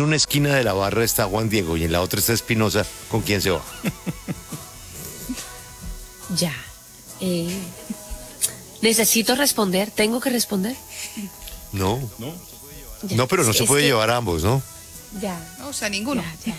una esquina de la barra está Juan Diego y en la otra está Espinosa, ¿con quién se va? Ya. Necesito responder, tengo que responder. No, Ya. no, pero no se puede llevar a ambos, ¿no? Ya. No, o sea, ninguno. Ya.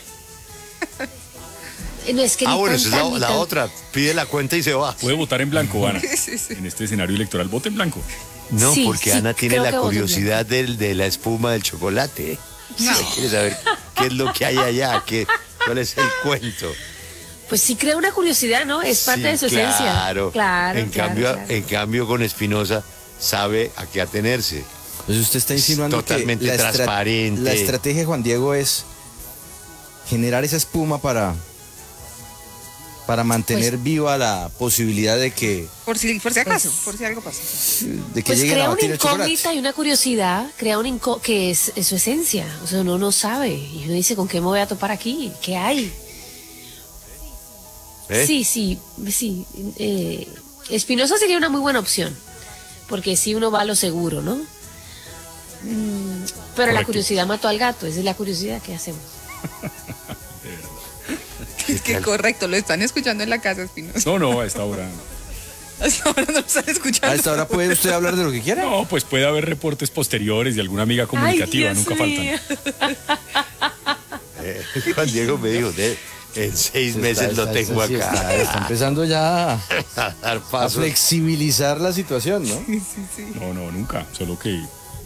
No, es que Bueno, ni esa tan, es ni la tan. otra, pide la cuenta y se va. Puede votar en blanco, Ana. Sí. En este escenario electoral, vote en blanco. No, Sí, porque sí, Ana tiene creo la que voto en curiosidad de la espuma del chocolate. No. Quiere saber qué es lo que hay allá, cuál es el cuento. Pues sí crea una curiosidad, ¿no? Es parte Sí, de su esencia. Claro. Claro. En cambio, con Espinosa sabe a qué atenerse. Pues usted está insinuando Totalmente que transparente. la estrategia de Juan Diego es generar esa espuma para mantener Pues, viva la posibilidad de que Por si acaso, por si algo pasa. Pues lleguen a crea una batir el chocolate. incógnita y una curiosidad, crea que es su esencia. O sea, uno no sabe. Y uno dice, ¿con qué me voy a topar aquí? ¿Qué hay? ¿Eh? Sí. Espinosa sería una muy buena opción. Porque si uno va a lo seguro, ¿no? Pero la Correcto. curiosidad mató al gato. Esa es la curiosidad que hacemos. Es que correcto, lo están escuchando en la casa, Espinosa. No, a esta hora. Hasta ahora no lo están escuchando. A esta hora puede usted hablar de lo que quiera. No, pues puede haber reportes posteriores de alguna amiga comunicativa, Ay, Dios nunca mío. faltan. Juan Diego me dijo, en 6 meses lo tengo acá. Está empezando ya A dar a pasos. flexibilizar la situación, ¿no? No, nunca. Solo que.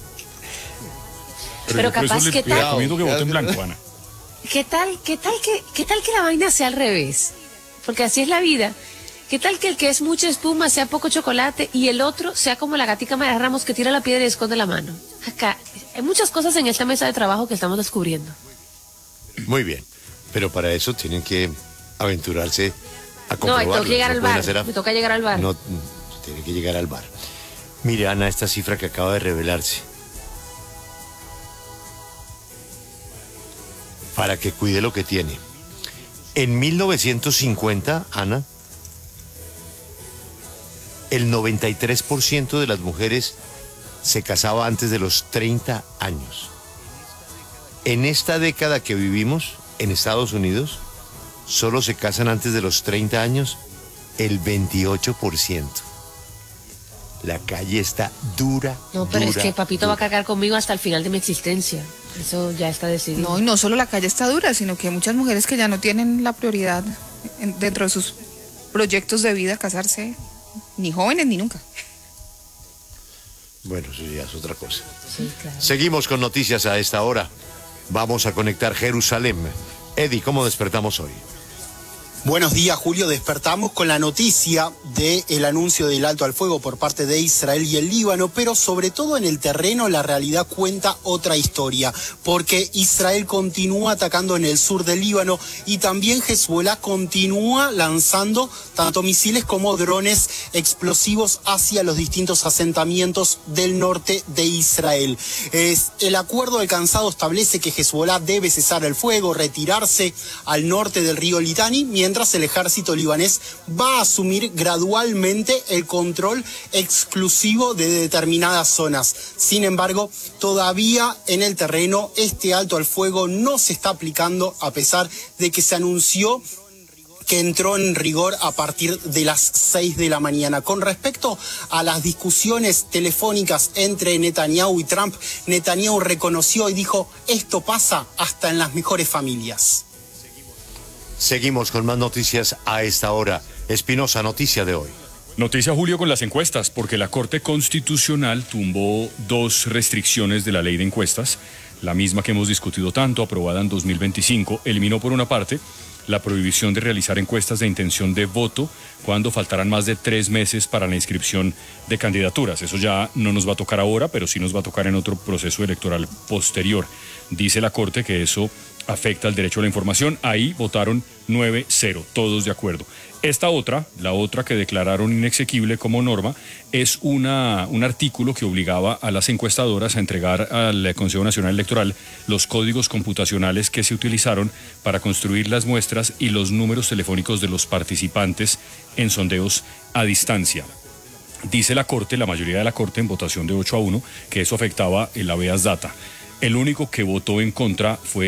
Pero yo por eso capaz, le ¿qué tal? recomiendo que vote en blanco, Ana. ¿Qué tal que la vaina sea al revés? Porque así es la vida. ¿Qué tal que el que es mucha espuma sea poco chocolate y el otro sea como la gatica María Ramos que tira la piedra y esconde la mano? Acá hay muchas cosas en esta mesa de trabajo que estamos descubriendo. Muy bien, pero para eso tienen que aventurarse a No, comprobarlo. tengo que llegar al pueden bar. hacer Me toca llegar al bar. No, tienen que llegar al bar. Mire, Ana, esta cifra que acaba de revelarse. Para que cuide lo que tiene. En 1950, Ana, el 93% de las mujeres se casaba antes de los 30 años. En esta década que vivimos, en Estados Unidos, solo se casan antes de los 30 años el 28%. La calle está dura. No, pero es dura, que papito va a dura. cargar conmigo hasta el final de mi existencia. Eso ya está decidido. No, y no solo la calle está dura, sino que hay muchas mujeres que ya no tienen la prioridad dentro de sus proyectos de vida casarse, ni jóvenes ni nunca. Bueno, eso ya es otra cosa. Sí, claro. Seguimos con noticias a esta hora. Vamos a conectar Jerusalén. Eddie, ¿cómo despertamos hoy? Buenos días, Julio. Despertamos con la noticia del anuncio del alto al fuego por parte de Israel y el Líbano, pero sobre todo en el terreno la realidad cuenta otra historia, porque Israel continúa atacando en el sur del Líbano y también Hezbollah continúa lanzando tanto misiles como drones explosivos hacia los distintos asentamientos del norte de Israel. El acuerdo alcanzado establece que Hezbollah debe cesar el fuego, retirarse al norte del río Litani, mientras el ejército libanés va a asumir gradualmente el control exclusivo de determinadas zonas. Sin embargo, todavía en el terreno este alto al fuego no se está aplicando, a pesar de que se anunció que entró en rigor a partir de las 6 de la mañana. Con respecto a las discusiones telefónicas entre Netanyahu y Trump, Netanyahu reconoció y dijo: esto pasa hasta en las mejores familias. Seguimos con más noticias a esta hora. Espinosa, noticia de hoy. Noticia, Julio, con las encuestas, porque la Corte Constitucional tumbó 2 restricciones de la ley de encuestas, la misma que hemos discutido tanto, aprobada en 2025, eliminó por una parte la prohibición de realizar encuestas de intención de voto cuando faltaran más de 3 meses para la inscripción de candidaturas. Eso ya no nos va a tocar ahora, pero sí nos va a tocar en otro proceso electoral posterior. Dice la Corte que eso afecta al derecho a la información. Ahí votaron 9-0, todos de acuerdo. Esta otra, la otra que declararon inexequible como norma, es un artículo que obligaba a las encuestadoras a entregar al Consejo Nacional Electoral los códigos computacionales que se utilizaron para construir las muestras y los números telefónicos de los participantes en sondeos a distancia. Dice la Corte, la mayoría de la Corte, en votación de 8-1, que eso afectaba el habeas data. El único que votó en contra fue